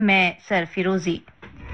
मैं सरफिरोजी।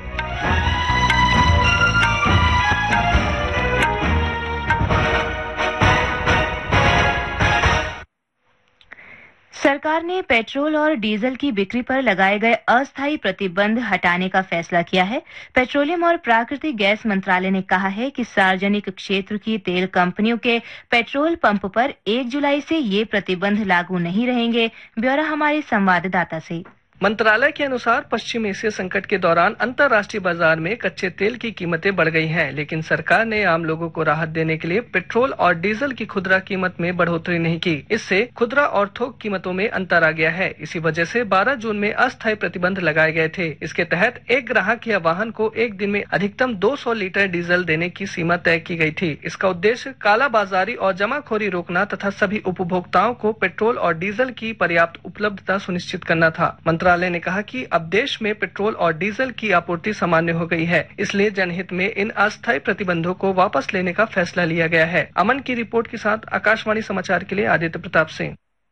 सरकार ने पेट्रोल और डीजल की बिक्री पर लगाए गए अस्थायी प्रतिबंध हटाने का फैसला किया है। पेट्रोलियम और प्राकृतिक गैस मंत्रालय ने कहा है कि सार्वजनिक क्षेत्र की तेल कंपनियों के पेट्रोल पंप पर 1 जुलाई से ये प्रतिबंध लागू नहीं रहेंगे। ब्यौरा हमारे संवाददाता से। मंत्रालय के अनुसार पश्चिम एशिया संकट के दौरान अंतर्राष्ट्रीय बाजार में कच्चे तेल की कीमतें बढ़ गई हैं, लेकिन सरकार ने आम लोगों को राहत देने के लिए पेट्रोल और डीजल की खुदरा कीमत में बढ़ोतरी नहीं की। इससे खुदरा और थोक कीमतों में अंतर आ गया है। इसी वजह से 12 जून में अस्थायी प्रतिबंध लगाए गए थे। इसके तहत एक ग्राहक या वाहन को एक दिन में अधिकतम 200 लीटर डीजल देने की सीमा तय की गई थी। इसका उद्देश्य कालाबाजारी और जमाखोरी रोकना तथा सभी उपभोक्ताओं को पेट्रोल और डीजल की पर्याप्त उपलब्धता सुनिश्चित करना था। मंत्रालय ने कहा कि अब देश में पेट्रोल और डीजल की आपूर्ति सामान्य हो गई है, इसलिए जनहित में इन अस्थायी प्रतिबंधों को वापस लेने का फैसला लिया गया है। अमन की रिपोर्ट के साथ आकाशवाणी समाचार के लिए आदित्य प्रताप सिंह।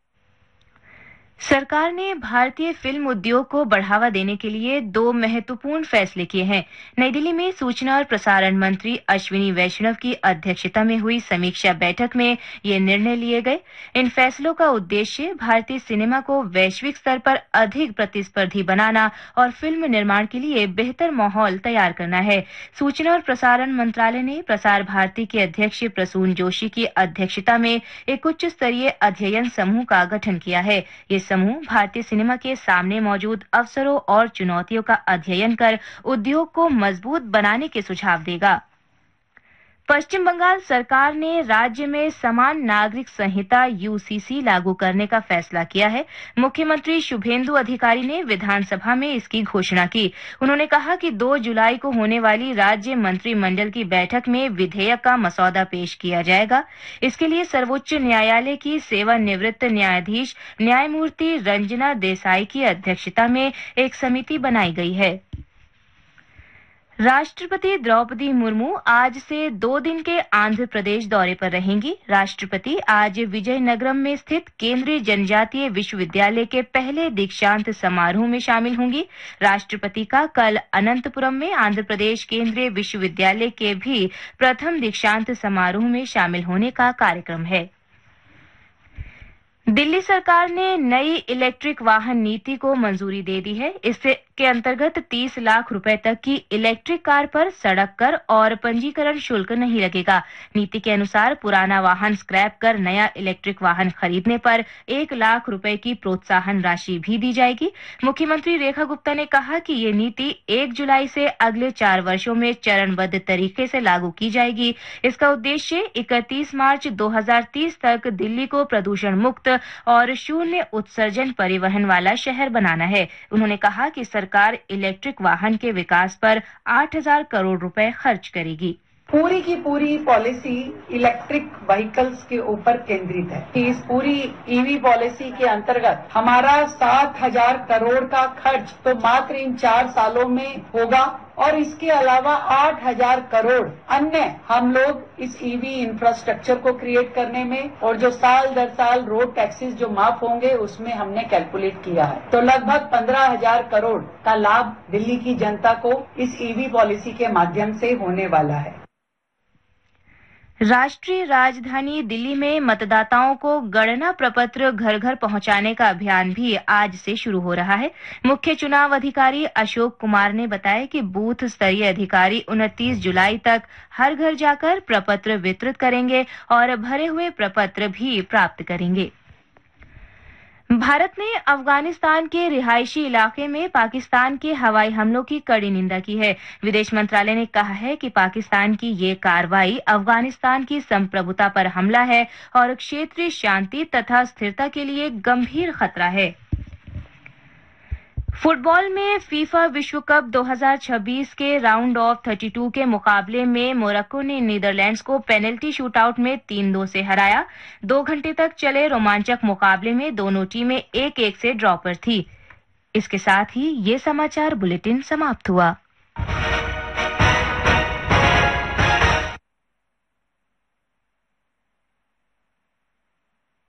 सरकार ने भारतीय फिल्म उद्योग को बढ़ावा देने के लिए 2 महत्वपूर्ण फैसले किए हैं। नई दिल्ली में सूचना और प्रसारण मंत्री अश्विनी वैष्णव की अध्यक्षता में हुई समीक्षा बैठक में ये निर्णय लिए गए। इन फैसलों का उद्देश्य भारतीय सिनेमा को वैश्विक स्तर पर अधिक प्रतिस्पर्धी बनाना और फिल्म निर्माण के लिए बेहतर माहौल तैयार करना है। सूचना और प्रसारण मंत्रालय ने प्रसार भारती के अध्यक्ष प्रसून जोशी की अध्यक्षता में एक उच्च स्तरीय अध्ययन समूह का गठन किया है। ये समूह भारतीय सिनेमा के सामने मौजूद अवसरों और चुनौतियों का अध्ययन कर उद्योग को मजबूत बनाने के सुझाव देगा। पश्चिम बंगाल सरकार ने राज्य में समान नागरिक संहिता यूसीसी लागू करने का फैसला किया है। मुख्यमंत्री शुभेंदु अधिकारी ने विधानसभा में इसकी घोषणा की। उन्होंने कहा कि 2 जुलाई को होने वाली राज्य मंत्रिमंडल की बैठक में विधेयक का मसौदा पेश किया जाएगा। इसके लिए सर्वोच्च न्यायालय की सेवानिवृत्त न्यायाधीश न्यायमूर्ति रंजना देसाई की अध्यक्षता में एक समिति बनाई गई है। राष्ट्रपति द्रौपदी मुर्मू आज से 2 दिन के आंध्र प्रदेश दौरे पर रहेंगी। राष्ट्रपति आज विजयनगरम में स्थित केंद्रीय जनजातीय विश्वविद्यालय के पहले दीक्षांत समारोह में शामिल होंगी। राष्ट्रपति का कल अनंतपुरम में आंध्र प्रदेश केंद्रीय विश्वविद्यालय के भी प्रथम दीक्षांत समारोह में शामिल होने का कार्यक्रम है। दिल्ली सरकार ने नई इलेक्ट्रिक वाहन नीति को मंजूरी दे दी है। इसके अंतर्गत 30 लाख रुपए तक की इलेक्ट्रिक कार पर सड़क कर और पंजीकरण शुल्क नहीं लगेगा। नीति के अनुसार पुराना वाहन स्क्रैप कर नया इलेक्ट्रिक वाहन खरीदने पर 1 लाख रुपए की प्रोत्साहन राशि भी दी जाएगी। मुख्यमंत्री रेखा गुप्ता ने कहा कि ये नीति 1 जुलाई से अगले 4 वर्षों में चरणबद्ध तरीके से लागू की जाएगी। इसका उद्देश्य 31 मार्च 2030 तक दिल्ली को प्रदूषण मुक्त और शून्य उत्सर्जन परिवहन वाला शहर बनाना है। उन्होंने कहा कि सरकार इलेक्ट्रिक वाहन के विकास पर 8,000 करोड़ रुपए खर्च करेगी। पूरी की पूरी पॉलिसी इलेक्ट्रिक व्हीकल्स के ऊपर केंद्रित है। इस पूरी ईवी पॉलिसी के अंतर्गत हमारा 7,000 करोड़ का खर्च तो मात्र इन 4 सालों में होगा और इसके अलावा 8,000 करोड़ अन्य हम लोग इस ईवी इंफ्रास्ट्रक्चर को क्रिएट करने में और जो साल दर साल रोड टैक्सेस जो माफ होंगे उसमें हमने कैलकुलेट किया है। तो लगभग 15,000 करोड़ का लाभ दिल्ली की जनता को इस ईवी पॉलिसी के माध्यम से होने वाला है। राष्ट्रीय राजधानी दिल्ली में मतदाताओं को गणना प्रपत्र घर घर पहुंचाने का अभियान भी आज से शुरू हो रहा है। मुख्य चुनाव अधिकारी अशोक कुमार ने बताया कि बूथ स्तरीय अधिकारी 29 जुलाई तक हर घर जाकर प्रपत्र वितरित करेंगे और भरे हुए प्रपत्र भी प्राप्त करेंगे। भारत ने अफगानिस्तान के रिहायशी इलाके में पाकिस्तान के हवाई हमलों की कड़ी निंदा की है। विदेश मंत्रालय ने कहा है कि पाकिस्तान की ये कार्रवाई अफगानिस्तान की संप्रभुता पर हमला है और क्षेत्रीय शांति तथा स्थिरता के लिए गंभीर खतरा है। फुटबॉल में फीफा विश्व कप 2026 के राउंड ऑफ 32 के मुकाबले में मोरक्को ने नीदरलैंड्स को पेनल्टी शूटआउट में 3-2 से हराया। 2 घंटे तक चले रोमांचक मुकाबले में दोनों टीमें 1-1 से ड्रॉ पर थी। इसके साथ ही ये समाचार बुलेटिन समाप्त हुआ।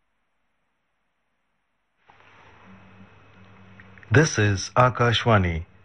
This is Akashvani,